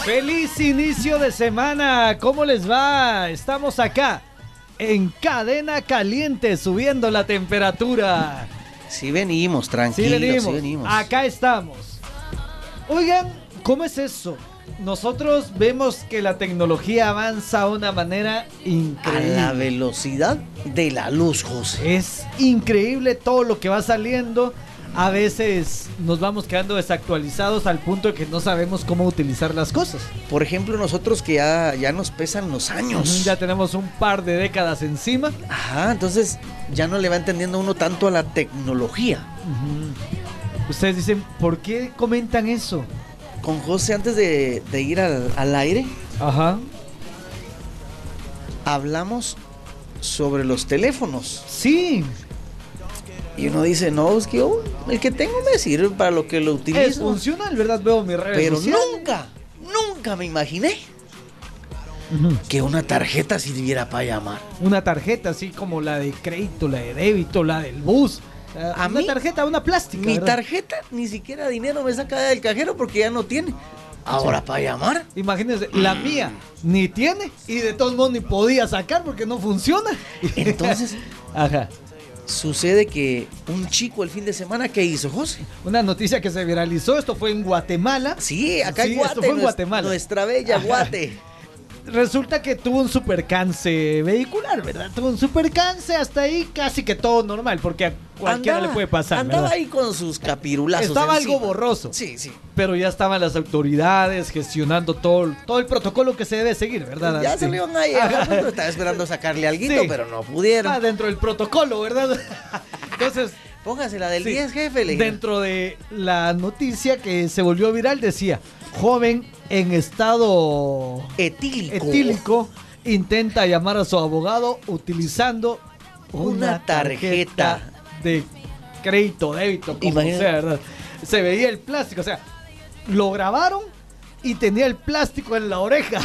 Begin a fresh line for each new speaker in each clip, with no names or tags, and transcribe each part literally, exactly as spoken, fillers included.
Feliz inicio de semana, ¿cómo les va? Estamos acá en Cadena Caliente, subiendo la temperatura.
Sí venimos, tranquilos,
sí venimos.
sí venimos.
Acá estamos. Oigan, ¿cómo es eso? Nosotros vemos que la tecnología avanza de una manera increíble.
A la velocidad de la luz, José.
Es increíble todo lo que va saliendo. A veces nos vamos quedando desactualizados al punto de que no sabemos cómo utilizar las cosas.
Por ejemplo, nosotros que ya, ya nos pesan los años.
Ya tenemos un par de décadas encima.
Ajá, entonces ya no le va entendiendo uno tanto a la tecnología.
Uh-huh. Ustedes dicen, ¿por qué comentan eso?
Con José, antes de, de ir al, al aire,
Ajá.
hablamos sobre los teléfonos.
Sí.
Y uno dice, no, es que yo, el que tengo me sirve para lo que lo utilizo.
Es funcional, ¿verdad? Veo mis redes
Pero
sociales.
nunca, nunca me imaginé
uh-huh.
que una tarjeta sirviera para llamar.
Una tarjeta así como la de crédito, la de débito, la del bus.
A
una
mí,
tarjeta, una plástica.
Mi
¿verdad?
tarjeta ni siquiera dinero me saca del cajero porque ya no tiene. Ahora, sí. Para llamar.
Imagínense, la mía ni tiene y de todos modos ni podía sacar porque no funciona.
Entonces,
ajá.
Sucede que un chico el fin de semana, ¿qué hizo, José?
Una noticia que se viralizó, esto fue en Guatemala.
Sí, acá
sí,
en Guate.
Esto fue en
nuestra,
Guatemala.
Nuestra bella ajá. Guate.
Resulta que tuvo un supercance vehicular, ¿verdad? Tuvo un supercance, hasta ahí casi que todo normal, porque a cualquiera
andaba,
le puede pasar.
Andaba
¿verdad?
ahí con sus capirulazos.
Estaba
encima.
algo borroso.
Sí, sí.
Pero ya estaban las autoridades gestionando todo, todo el protocolo que se debe seguir, ¿verdad?
Ya
sí.
se le iban a llegar, pero estaba esperando sacarle alguito, sí. Pero no pudieron.
Ah, dentro del protocolo, ¿verdad? Entonces...
Póngase la del
sí,
diez, jefe. Le
dentro de la noticia que se volvió viral decía, joven en estado
etílico,
etílico intenta llamar a su abogado utilizando una,
una tarjeta.
tarjeta de crédito, débito, como
Imagínate.
sea, ¿verdad? Se veía el plástico, o sea, lo grabaron y tenía el plástico en la oreja.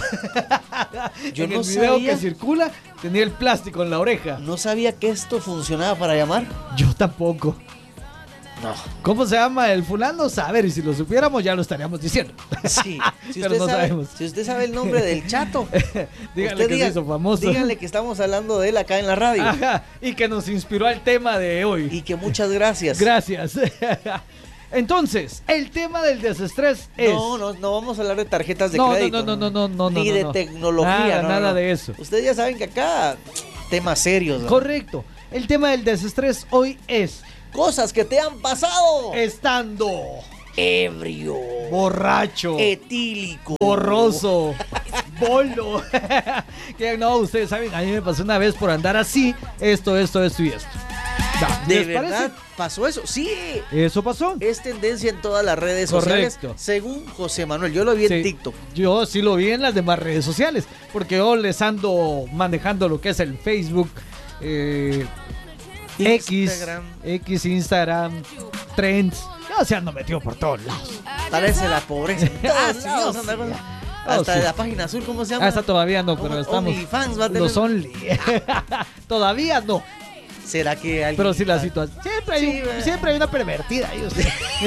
Yo
en
no
el video
sabía.
que circula tenía el plástico en la oreja.
No sabía que esto funcionaba para llamar.
Yo tampoco.
No.
¿Cómo se llama el fulano? Saber, y si lo supiéramos ya lo estaríamos diciendo.
Sí, si
pero
usted
no
sabe,
sabemos.
Si usted sabe el nombre del chato,
díganle que
diga,
se hizo famoso.
Díganle que estamos hablando de él acá en la radio.
Ajá, y que nos inspiró al tema de hoy.
Y que muchas gracias.
Gracias. Entonces, el tema del desestrés es...
No, no, no vamos a hablar de tarjetas de
no,
crédito.
No, no, no, no, no, no.
Ni
no,
de
no.
tecnología.
Nada,
no,
nada
no.
de eso.
Ustedes ya saben que acá, temas serios. ¿no?
Correcto. El tema del desestrés hoy es...
Cosas que te han pasado.
Estando...
ebrio.
Borracho.
Etílico.
Borroso. Bolo. Que no, ustedes saben, a mí me pasó una vez por andar así, esto, esto, esto y esto. No,
¿De
¿les
verdad
parece?
pasó eso? Sí.
Eso pasó.
Es tendencia en todas las redes sociales.
Correcto.
Según José Manuel, yo lo vi
Sí,
en TikTok.
Yo sí lo vi en las demás redes sociales, porque yo les ando manejando lo que es el Facebook, eh,
Instagram.
X, X, Instagram, Trends. Yo se ando metido por todos lados.
Parece la pobreza. En todos
Ah, sí,
lados
oh,
anda
sí.
con-
Oh,
Hasta
sí.
la página azul, ¿cómo se llama?
Hasta todavía no, pero
Only-
estamos.
OnlyFans va a tener-
Los Only. Todavía no.
¿Será que alguien...
Pero sí la situación. Siempre hay,
Sí,
un-
bueno.
siempre hay una pervertida ahí. Usted.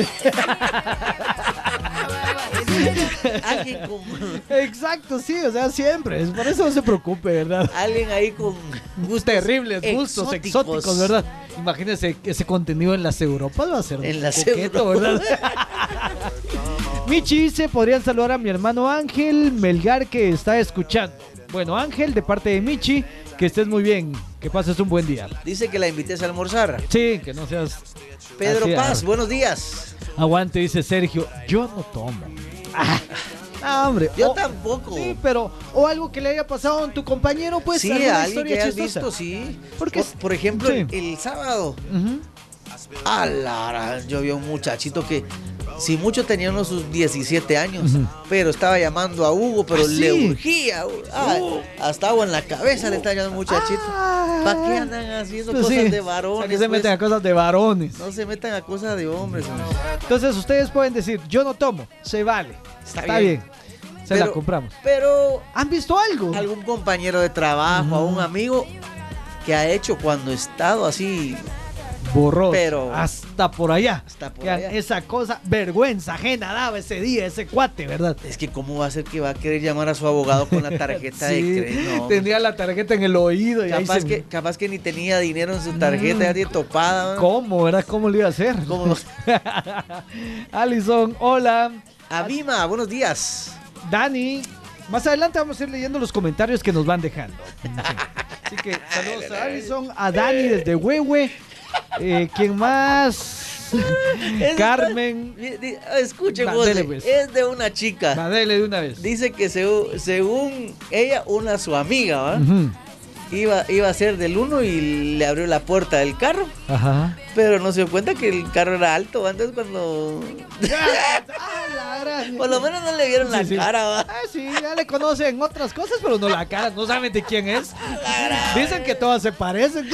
alguien con...
Exacto, sí, o sea, siempre. Es por eso no se preocupe, ¿verdad?
Alguien ahí con gustos
Terribles gustos exóticos, ¿verdad? Imagínese ese contenido en las Europas va a ser
En las
coqueto,
Europas.
¿verdad? Michi dice, podrían saludar a mi hermano Ángel Melgar que está escuchando. Bueno, Ángel, de parte de Michi, que estés muy bien, que pases un buen día.
Dice que la invites a almorzar.
Sí, que no seas...
Pedro
así,
Paz,
ah.
buenos días.
Aguante, dice Sergio, yo no tomo. Ah, ah, hombre.
Yo
o-
tampoco.
Sí, pero, o algo que le haya pasado a tu compañero, pues,
Sí,
alguna
a alguien que
historia
hayas
chistosa.
visto, sí.
Porque
por, por ejemplo,
sí.
el, el sábado,
Ujú.
a la, yo vi a un muchachito que, si mucho tenía unos sus diecisiete años,
Ujú.
pero estaba llamando a Hugo, pero
¿Ah,
le
sí?
urgía. Ah,
Uh.
hasta agua en la cabeza le está llamando al muchachito.
Ah.
¿Para qué andan haciendo
Pues
cosas
sí,
de
o sea,
varones?
que se
pues?
meten a cosas de varones.
No se metan a cosas de hombres. hombre.
Entonces ustedes pueden decir, yo no tomo, se vale.
Está
Está,
bien.
bien. Se
Pero-
la compramos.
Pero
¿Han visto algo?
algún compañero de trabajo,
Ujú.
a un amigo que ha hecho cuando ha estado así
borroso.
Pero
hasta por allá.
Hasta por
Vean,
allá.
esa cosa, vergüenza ajena daba ese día, ese cuate, ¿verdad?
Es que cómo va a ser que va a querer llamar a su abogado con la tarjeta
Sí,
de crédito. No,
tenía la tarjeta en el oído. Y ahí
capaz,
se-
que, capaz que ni tenía dinero en su tarjeta,
Mm.
ya tiene topada. ¿no?
¿Cómo, verdad? ¿Cómo le iba a hacer?
¿Cómo?
Alison, hola.
Abima, buenos días.
Dani, más adelante vamos a ir leyendo los comentarios que nos van dejando. Sí. Así que saludos a Alison, a Dani desde Huehue. Eh, ¿Quién más?
Es-
Carmen.
Di- di- Escuche,
Va,
José,
dele, pues.
es de una chica.
Va, dele de una vez.
Dice que segu- según ella, una su amiga, ¿va?
Ujú.
iba, iba a ser del uno y le abrió la puerta del carro.
Ajá.
Pero no se dio cuenta que el carro era alto, ¿va? Entonces cuando...
Ah, la gran-
Por lo menos no le vieron la
Sí, sí.
cara, ¿va?
Ah, sí, ya le conocen otras cosas, pero no la cara, no saben de quién es. Dicen que todas se parecen.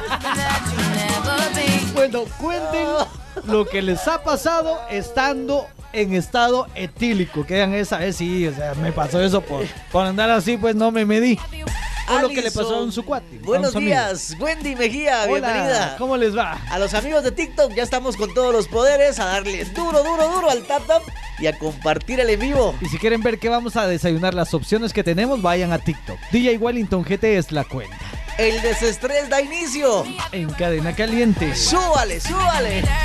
Bueno, cuenten lo que les ha pasado estando en estado etílico. Que digan esa vez, sí, o sea, me pasó eso por, por andar así, pues no me medí. O lo que le pasó a un su cuate.
Buenos
a un su amigo.
días, Wendy Mejía,
Hola,
bienvenida.
¿cómo les va?
A los amigos de TikTok ya estamos con todos los poderes, a darle duro, duro, duro al tap tap y a compartir el en vivo.
Y si quieren ver qué vamos a desayunar, las opciones que tenemos, vayan a TikTok. D J Wellington G T es la cuenta.
El desestrés da inicio.
En cadena caliente.
Súbale, súbale.